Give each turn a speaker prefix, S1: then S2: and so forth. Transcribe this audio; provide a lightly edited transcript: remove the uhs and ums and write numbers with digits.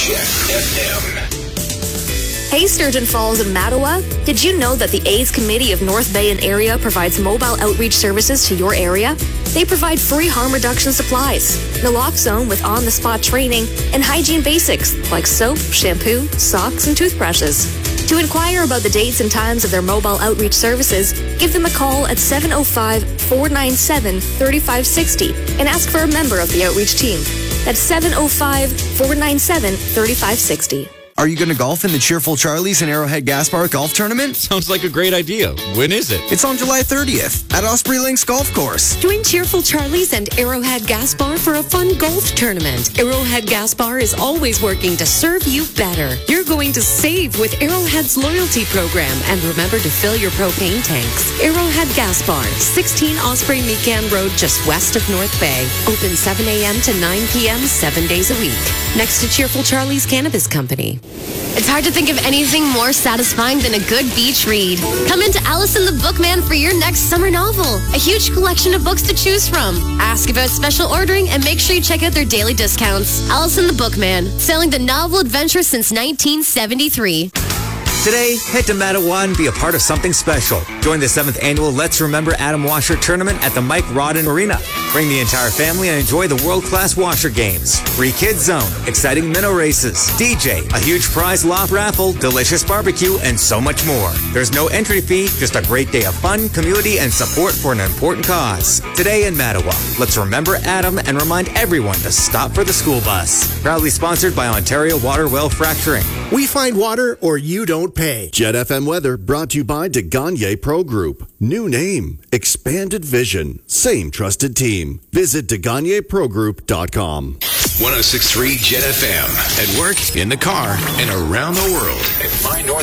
S1: Jet FM.
S2: Hey Sturgeon Falls and Mattawa, did you know that the AIDS Committee of North Bay and area provides mobile outreach services to your area? They provide free harm reduction supplies, naloxone with on-the-spot training, and hygiene basics like soap, shampoo, socks, and toothbrushes. To inquire about the dates and times of their mobile outreach services, give them a call at 705-497-3560 and ask for a member of the outreach team. That's 705-497-3560.
S3: Are you going to golf in the Cheerful Charlies and Arrowhead Gaspar Golf Tournament?
S4: Sounds like a great idea. When is it?
S3: It's on July 30th at Osprey Links Golf Course.
S5: Join Cheerful Charlies and Arrowhead Gaspar for a fun golf tournament. Arrowhead Gaspar is always working to serve you better. You're going to save with Arrowhead's loyalty program, and remember to fill your propane tanks. Arrowhead Gaspar, 16 Osprey Mecan Road, just west of North Bay. Open 7 a.m. to 9 p.m. 7 days a week. Next to Cheerful Charlies Cannabis Company.
S6: It's hard to think of anything more satisfying than a good beach read. Come into Allison the Bookman for your next summer novel. A huge collection of books to choose from. Ask about special ordering and make sure you check out their daily discounts. Allison the Bookman, selling the novel adventure since 1973.
S7: Today, head to Mattawa and be a part of something special. Join the 7th annual Let's Remember Adam Washer Tournament at the Mike Rodden Arena. Bring the entire family and enjoy the world-class washer games. Free kids zone, exciting minnow races, DJ, a huge prize loft raffle, delicious barbecue, and so much more. There's no entry fee, just a great day of fun, community, and support for an important cause. Today in Mattawa, let's remember Adam and remind everyone to stop for the school bus. Proudly sponsored by Ontario Water Well Fracturing.
S8: We find water or you don't pay. Jet FM weather brought to you by DeGagne Pro Group. New name, expanded vision, same trusted team. Visit DeGagneProGroup.com.
S1: 106.3 Jet FM. At work, in the car, and around the world. At